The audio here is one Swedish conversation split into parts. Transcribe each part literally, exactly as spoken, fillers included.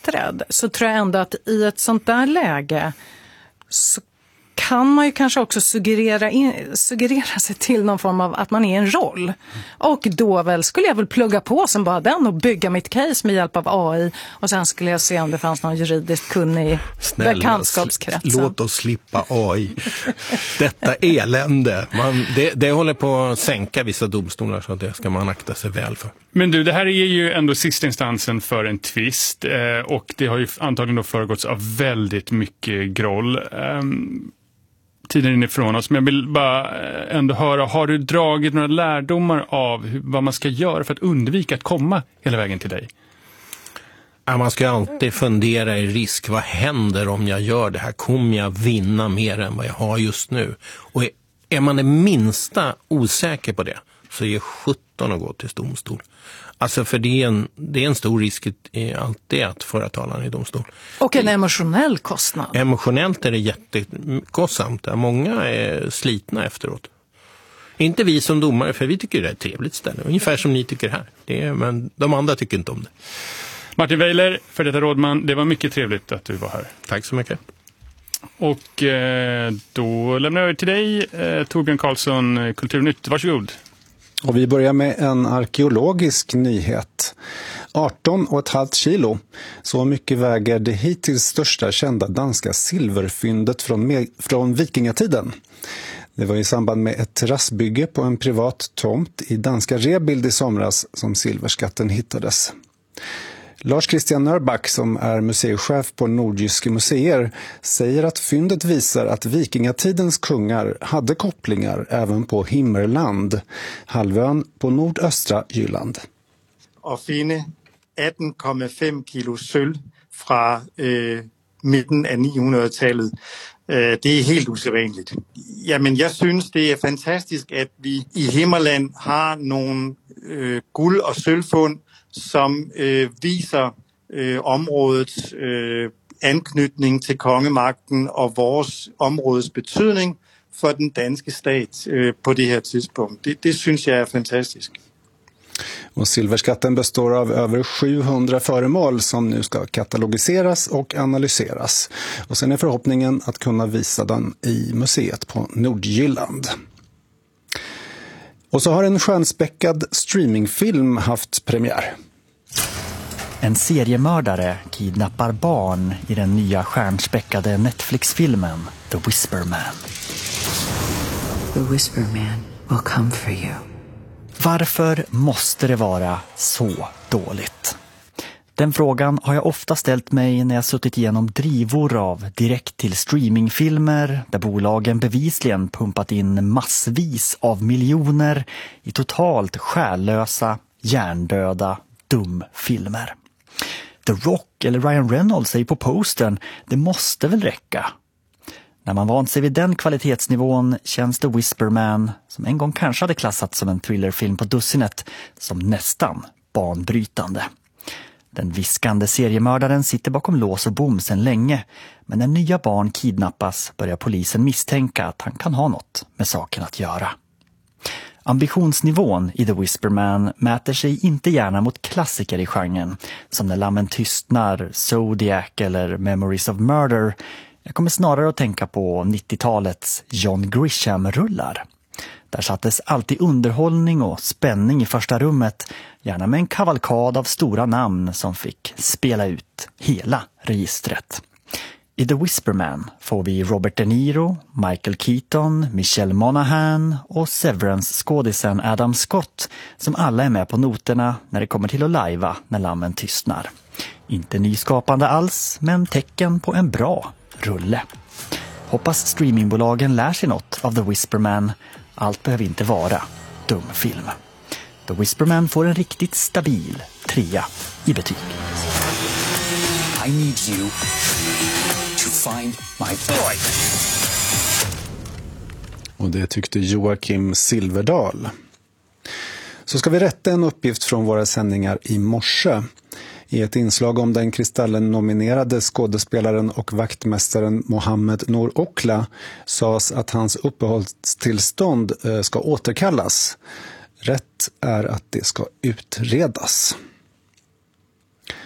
misstredd, så tror jag ändå att i ett sånt där läge så kan man ju kanske också suggerera, in, suggerera sig till någon form av att man är en roll. Och då väl skulle jag väl plugga på som bara den och bygga mitt case med hjälp av A I. Och sen skulle jag se om det fanns någon juridiskt kunnig bekantskapskrets. Låt oss slippa A I. Detta elände. Man, det, det håller på att sänka vissa domstolar, så det ska man akta sig väl för. Men du, det här är ju ändå sista instansen för en tvist. Eh, och det har ju antagligen då föregåtts av väldigt mycket groll. Eh, tiden är ifrån oss, men jag vill bara ändå höra, har du dragit några lärdomar av hur, vad man ska göra för att undvika att komma hela vägen till dig? Ja, man ska alltid fundera i risk. Vad händer om jag gör det här? Kommer jag vinna mer än vad jag har just nu? Och är, är man det minsta osäker på det, så är sjutton att gå till domstol. Alltså för det är en, det är en stor risk i alltid att föra talan i domstol. Och en emotionell kostnad. Emotionellt är det jättekostsamt. Många är slitna efteråt. Inte vi som domare, för vi tycker det är ett trevligt ställe. Ungefär som ni tycker här. Det är, men de andra tycker inte om det. Martin Weiler, för detta rådman, det var mycket trevligt att du var här. Tack så mycket. Och eh, då lämnar jag till dig, eh, Torbjörn Karlsson, Kulturnytt. Varsågod. Och vi börjar med en arkeologisk nyhet. arton komma fem kilo. Så mycket väger det hittills största kända danska silverfyndet från, me- från vikingatiden. Det var i samband med ett terrassbygge på en privat tomt i danska Rebild i somras som silverskatten hittades. Lars Christian Nörback, som är museichef på Nordjyske museer, säger att fyndet visar att vikingatidens kungar hade kopplingar även på Himmerland, halvön på nordöstra Jylland. Att finna arton komma fem kilo sølv fra eh, mitten av niohundratalet, eh, det är helt usædvanligt. Ja, men jag syns det är fantastiskt att vi i Himmerland har någon eh, guld- och sølvfund som øh, viser øh, områdets øh, anknytning til kongemakten og vores områdes betydning for den danske stat øh, på det här tidspunkt. Det, det synes jag är fantastiskt. Och silverskatten består av över sjuhundra föremål som nu ska katalogiseras och analyseras. Och sen är förhoppningen att kunna visa den i museet på Nordjylland. Och så har en stjärnspäckad streamingfilm haft premiär. En seriemördare kidnappar barn i den nya stjärnspäckade Netflix-filmen The Whisper Man. The Whisper Man will come for you. Varför måste det vara så dåligt? Den frågan har jag ofta ställt mig när jag suttit igenom drivor av direkt till streamingfilmer där bolagen bevisligen pumpat in massvis av miljoner i totalt själlösa, hjärndöda dumfilmer. The Rock eller Ryan Reynolds säger på postern, det måste väl räcka. När man vant sig vid den kvalitetsnivån känns The Whisper Man, som en gång kanske hade klassats som en thrillerfilm på dussinet, som nästan banbrytande. Den viskande seriemördaren sitter bakom lås och bom sedan länge, men när nya barn kidnappas börjar polisen misstänka att han kan ha något med saken att göra. Ambitionsnivån i The Whisper Man mäter sig inte gärna mot klassiker i genren, som När lammen tystnar, Zodiac eller Memories of Murder. Jag kommer snarare att tänka på nittiotalets John Grisham-rullar. Där sattes alltid underhållning och spänning i första rummet, gärna med en kavalkad av stora namn som fick spela ut hela registret. I The Whisper Man får vi Robert De Niro, Michael Keaton, Michelle Monaghan och Severance-skådisen Adam Scott, som alla är med på noterna när det kommer till att lajva När lammen tystnar. Inte nyskapande alls, men tecken på en bra rulle. Hoppas streamingbolagen lär sig något av The Whisper Man. Allt behöver inte vara dumfilm. The Whisper Man får en riktigt stabil trea i betyg. I need you to find my boy. Och det tyckte Joakim Silverdal. Så ska vi rätta en uppgift från våra sändningar i morse. I ett inslag om den Kristallen-nominerade skådespelaren och vaktmästaren Mohammed Nour Okla sades att hans uppehållstillstånd ska återkallas. Rätt är att det ska utredas.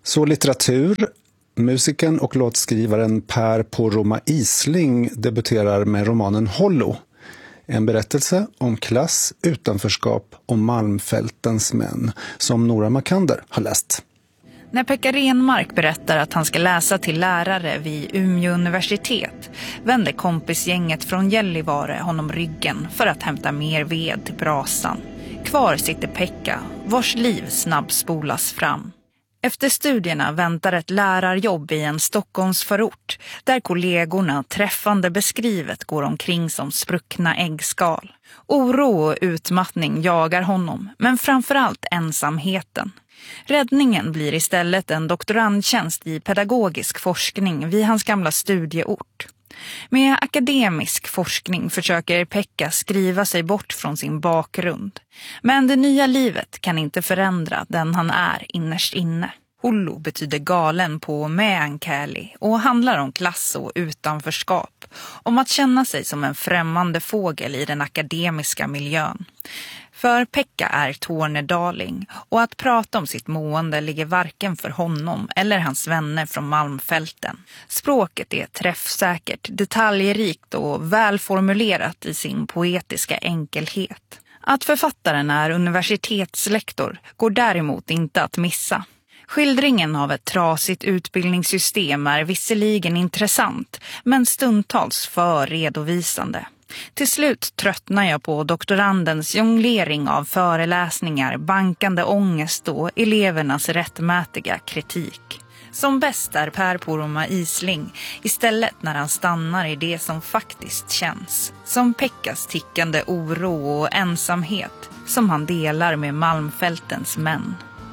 Så litteratur. Musikern och låtskrivaren Per Poromaa Isling debuterar med romanen Hollow. En berättelse om klass, utanförskap och Malmfältens män som Nora Makander har läst. När Pekka Renmark berättar att han ska läsa till lärare vid Umeå universitet vänder kompisgänget från Gällivare honom ryggen för att hämta mer ved till brasan. Kvar sitter Pekka, vars liv snabbspolas fram. Efter studierna väntar ett lärarjobb i en Stockholmsförort där kollegorna träffande beskrivet går omkring som spruckna äggskal. Oro och utmattning jagar honom, men framförallt ensamheten. Räddningen blir istället en doktorandtjänst i pedagogisk forskning vid hans gamla studieort. Med akademisk forskning försöker Pekka skriva sig bort från sin bakgrund. Men det nya livet kan inte förändra den han är innerst inne. Hollow betyder galen på meänkieli och handlar om klass och utanförskap. Om att känna sig som en främmande fågel i den akademiska miljön. För Pekka är tornedaling och att prata om sitt mående ligger varken för honom eller hans vänner från Malmfälten. Språket är träffsäkert, detaljrikt och välformulerat i sin poetiska enkelhet. Att författaren är universitetslektor går däremot inte att missa. Skildringen av ett trasigt utbildningssystem är visserligen intressant, men stundtals för redovisande. Till slut tröttnar jag på doktorandens jonglering av föreläsningar, bankande ångest och elevernas rättmätiga kritik. Som bäst är Per Poromaa Isling istället när han stannar i det som faktiskt känns. Som Pekkas tickande oro och ensamhet som han delar med Malmfältens män.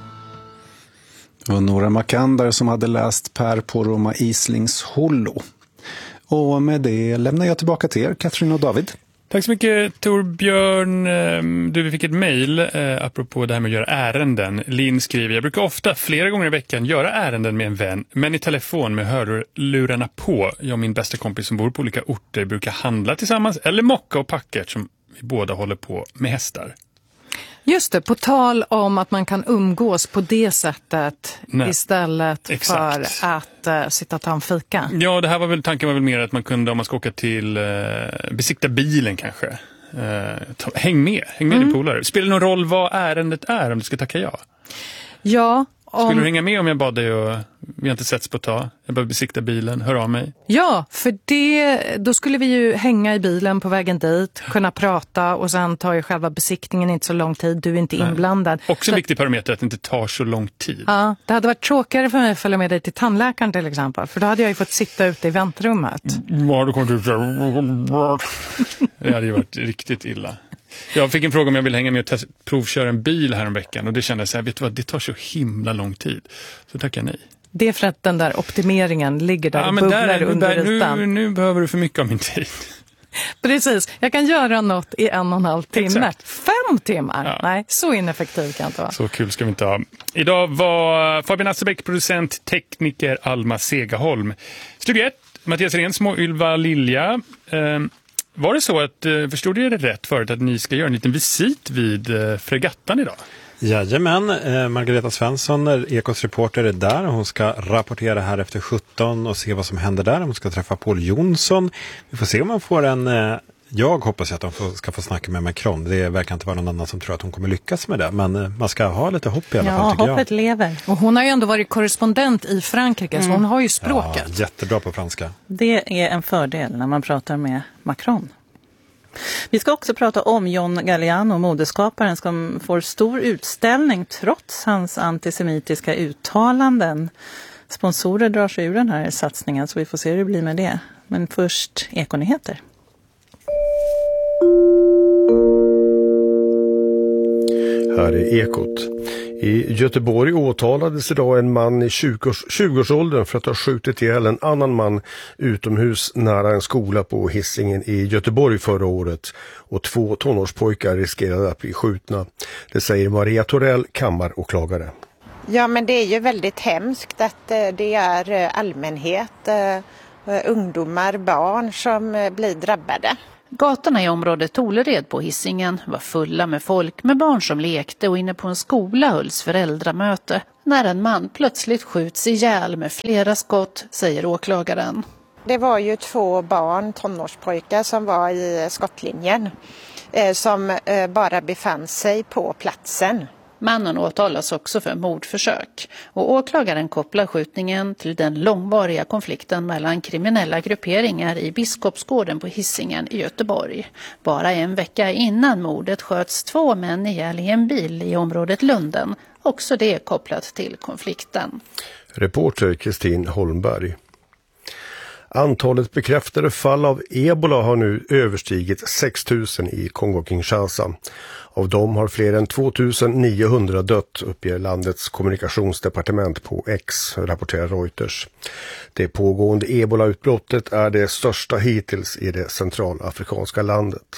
Det var Nora Makander som hade läst Per Poromaa Islings Hollow. Och med det lämnar jag tillbaka till er, Katrin och David. Tack så mycket, Torbjörn. Du, vi fick ett mejl eh, apropå det här med att göra ärenden. Linn skriver, jag brukar ofta flera gånger i veckan göra ärenden med en vän, men i telefon med hörlurarna på. Jag och min bästa kompis som bor på olika orter brukar handla tillsammans eller mocka och packa som vi båda håller på med hästar. Just det, på tal om att man kan umgås på det sättet. Nej. Istället Exakt. för att uh, sitta och ta en fika. Ja, det här var väl, tanken var väl mer att man kunde, om man ska åka till uh, besikta bilen kanske. Uh, ta, häng med, häng med mm. din polare. Spelar det någon roll vad ärendet är om du ska tacka ja? Ja. Om... Skulle du hänga med om jag bad dig och vi har inte setts på ett tag? Jag behöver besikta bilen, hör av mig. Ja, för det, då skulle vi ju hänga i bilen på vägen dit, kunna prata och sen tar ju själva besiktningen inte så lång tid, du är inte Nej. inblandad. Också så... en viktig parameter att det inte tar så lång tid. Ja, det hade varit tråkigare för mig att följa med dig till tandläkaren till exempel, för då hade jag ju fått sitta ute i väntrummet. Ja, då kommer du... Det hade ju varit riktigt illa. Jag fick en fråga om jag vill hänga med och test- provköra en bil här om veckan och det kändes så här, vet du vad, det tar så himla lång tid. Så tackar jag nej. Det är för att den där optimeringen ligger där ja, och bubblar där, under där, ytan. Nu, nu behöver du för mycket av min tid. Precis, jag kan göra något i en och en halv timme. Exakt. Fem timmar? Ja. Nej, så ineffektiv kan jag inte vara. Så kul ska vi inte ha. Idag var Fabian Asserbäck, producent, tekniker, Alma Segaholm. Studio ett, Mattias Rensmo, Ylva Lilja. Um, Var det så att, förstod jag det rätt förut, att ni ska göra en liten visit vid fregattan idag? Jajamän, eh, Margareta Svensson, Ekots reporter, är där. Hon ska rapportera här efter sjutton och se vad som händer där. Hon ska träffa Paul Jonsson. Vi får se om man får en... Eh, jag hoppas att de får, ska få snacka med Macron. Det verkar inte vara någon annan som tror att hon kommer lyckas med det. Men eh, man ska ha lite hopp i alla ja, fall, tycker jag. Ja, hoppet lever. Och hon har ju ändå varit korrespondent i Frankrike, mm. så hon har ju språket. Ja, jättebra på franska. Det är en fördel när man pratar med Macron. Vi ska också prata om John Galliano, modeskaparen, som får stor utställning trots hans antisemitiska uttalanden. Sponsorer drar sig ur den här satsningen, så vi får se hur det blir med det. Men först Ekonyheter. Här är Ekot. I Göteborg åtalades idag en man i tjugoårsåldern för att ha skjutit ihjäl en annan man utomhus nära en skola på Hisingen i Göteborg förra året. Och två tonårspojkar riskerade att bli skjutna. Det säger Maria Torell, kammaråklagare. Ja, men det är ju väldigt hemskt att det är allmänhet, ungdomar, barn som blir drabbade. Gatorna i området Tolered på Hisingen var fulla med folk, med barn som lekte, och inne på en skola hölls föräldramöte. när en man plötsligt skjuts ihjäl med flera skott, säger åklagaren. Det var ju två barn, tonårspojkar, som var i skottlinjen eh, som eh, bara befann sig på platsen. Mannen åtalas också för mordförsök och åklagaren kopplar skjutningen till den långvariga konflikten mellan kriminella grupperingar i Biskopsgården på Hisingen i Göteborg. Bara en vecka innan mordet sköts två män ihjäl i en bil i området Lunden, också det kopplat till konflikten. Reporter Kristin Holmberg. Antalet bekräftade fall av ebola har nu överstigit sex tusen i Kongo-Kinshasa. Av dem har fler än två tusen niohundra dött, uppger landets kommunikationsdepartement på X, rapporterar Reuters. Det pågående ebola-utbrottet är det största hittills i det centralafrikanska landet.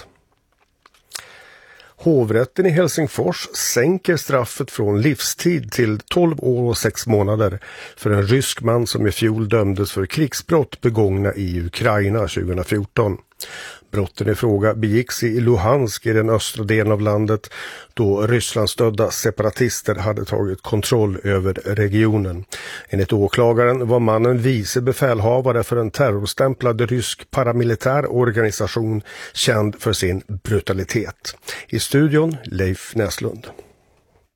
Hovrätten i Helsingfors sänker straffet från livstid till tolv år och sex månader för en rysk man som i fjol dömdes för krigsbrott begångna i Ukraina tjugohundrafjorton. Brotten i fråga begicks i Luhansk i den östra delen av landet då Rysslandsstödda separatister hade tagit kontroll över regionen. Enligt åklagaren var mannen vice befälhavare för en terrorstämplad rysk paramilitär organisation känd för sin brutalitet. I studion Leif Näslund.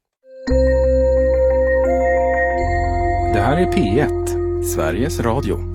Det här är P ett, Sveriges Radio.